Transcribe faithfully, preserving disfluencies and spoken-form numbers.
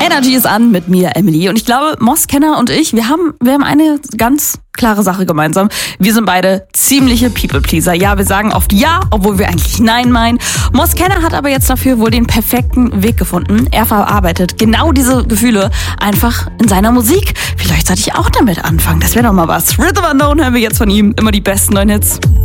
Energy ist an mit mir, Emily. Und ich glaube, Mos Kenner und ich, wir haben, wir haben eine ganz klare Sache gemeinsam. Wir sind beide ziemliche People-Pleaser. Ja, wir sagen oft ja, obwohl wir eigentlich nein meinen. Mos Kenner hat aber jetzt dafür wohl den perfekten Weg gefunden. Er verarbeitet genau diese Gefühle einfach in seiner Musik. Vielleicht sollte ich auch damit anfangen. Das wäre doch mal was. Rhythm Unknown hören wir jetzt von ihm. Immer die besten neuen Hits.